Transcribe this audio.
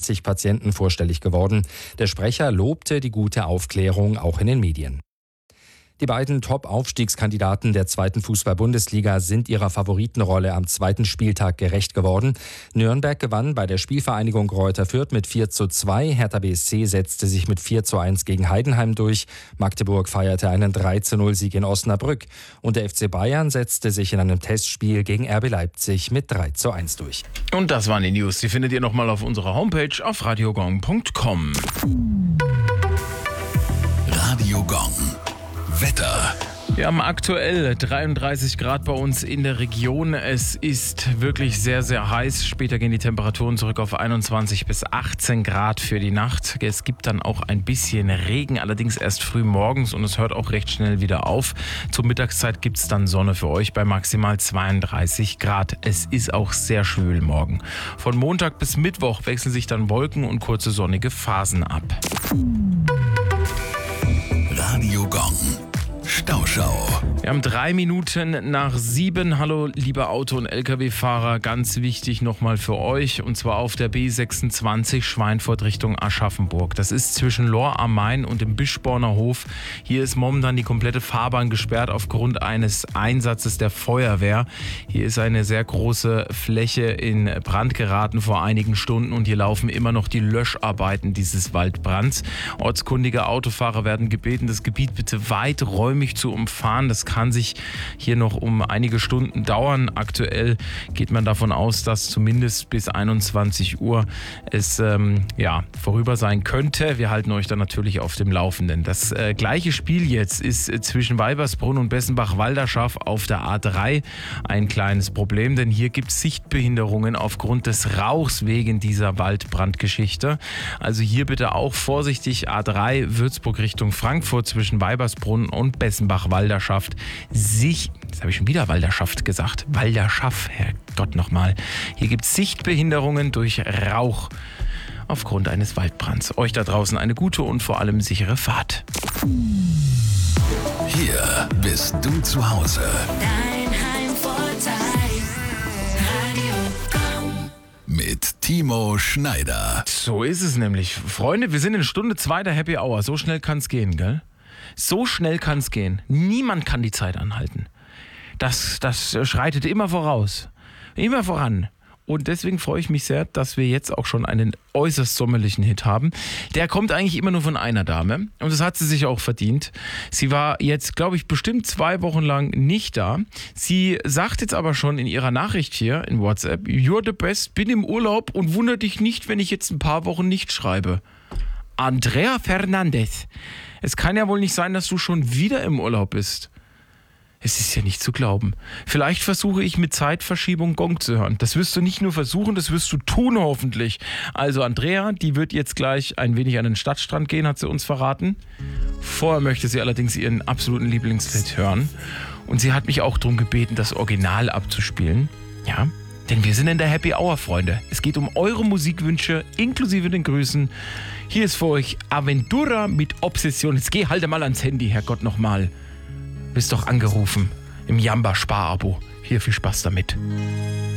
70 Patienten vorstellig geworden. Der Sprecher lobte die gute Aufklärung auch in den Medien. Die beiden Top-Aufstiegskandidaten der 2. Fußball-Bundesliga sind ihrer Favoritenrolle am 2. Spieltag gerecht geworden. Nürnberg gewann bei der Spielvereinigung Greuther Fürth mit 4:2. Hertha BSC setzte sich mit 4:1 gegen Heidenheim durch. Magdeburg feierte einen 3:0-Sieg in Osnabrück. Und der FC Bayern setzte sich in einem Testspiel gegen RB Leipzig mit 3:1 durch. Und das waren die News. Die findet ihr nochmal auf unserer Homepage auf radiogong.com. Radio Gong. Wetter. Wir haben aktuell 33 Grad bei uns in der Region. Es ist wirklich sehr, sehr heiß. Später gehen die Temperaturen zurück auf 21 bis 18 Grad für die Nacht. Es gibt dann auch ein bisschen Regen, allerdings erst früh morgens und es hört auch recht schnell wieder auf. Zur Mittagszeit gibt es dann Sonne für euch bei maximal 32 Grad. Es ist auch sehr schwül morgen. Von Montag bis Mittwoch wechseln sich dann Wolken und kurze sonnige Phasen ab. Radio Gong. Stauschau. Wir haben 3 Minuten nach 7. Hallo, liebe Auto- und Lkw-Fahrer. Ganz wichtig nochmal für euch. Und zwar auf der B26 Schweinfurt Richtung Aschaffenburg. Das ist zwischen Lohr am Main und dem Bischborner Hof. Hier ist momentan die komplette Fahrbahn gesperrt aufgrund eines Einsatzes der Feuerwehr. Hier ist eine sehr große Fläche in Brand geraten vor einigen Stunden. Und hier laufen immer noch die Löscharbeiten dieses Waldbrands. Ortskundige Autofahrer werden gebeten, das Gebiet bitte weiträumig zu umfahren. Das kann sich hier noch um einige Stunden dauern. Aktuell geht man davon aus, dass zumindest bis 21 Uhr es vorüber sein könnte. Wir halten euch dann natürlich auf dem Laufenden. Das gleiche Spiel jetzt ist zwischen Weibersbrunn und Bessenbach-Walderschaff auf der A3 ein kleines Problem, denn hier gibt es Sichtbehinderungen aufgrund des Rauchs wegen dieser Waldbrandgeschichte. Also hier bitte auch vorsichtig A3 Würzburg Richtung Frankfurt zwischen Weibersbrunn und Bessenbach-Walderschaft jetzt habe ich schon wieder Walderschaft gesagt, Walderschaft, Herrgott nochmal. Hier gibt es Sichtbehinderungen durch Rauch aufgrund eines Waldbrands. Euch da draußen eine gute und vor allem sichere Fahrt. Hier bist du zu Hause. Dein Heimvorteil. Radio Gong. Mit Timo Schneider. So ist es nämlich. Freunde, wir sind in Stunde 2 der Happy Hour. So schnell kann es gehen, gell? So schnell kann es gehen. Niemand kann die Zeit anhalten. Das schreitet immer voraus. Immer voran. Und deswegen freue ich mich sehr, dass wir jetzt auch schon einen äußerst sommerlichen Hit haben. Der kommt eigentlich immer nur von einer Dame. Und das hat sie sich auch verdient. Sie war jetzt, glaube ich, bestimmt 2 Wochen lang nicht da. Sie sagt jetzt aber schon in ihrer Nachricht hier in WhatsApp: You're the best, bin im Urlaub und wundere dich nicht, wenn ich jetzt ein paar Wochen nicht schreibe. Andrea Fernandez. Es kann ja wohl nicht sein, dass du schon wieder im Urlaub bist. Es ist ja nicht zu glauben. Vielleicht versuche ich mit Zeitverschiebung Gong zu hören. Das wirst du nicht nur versuchen, das wirst du tun hoffentlich. Also Andrea, die wird jetzt gleich ein wenig an den Stadtstrand gehen, hat sie uns verraten. Vorher möchte sie allerdings ihren absoluten Lieblingslied hören. Und sie hat mich auch darum gebeten, das Original abzuspielen. Ja, denn wir sind in der Happy Hour, Freunde. Es geht um eure Musikwünsche, inklusive den Grüßen. Hier ist für euch Aventura mit Obsession. Jetzt geh halt mal ans Handy, Herrgott nochmal. Bist doch angerufen im Jamba-Sparabo. Hier viel Spaß damit.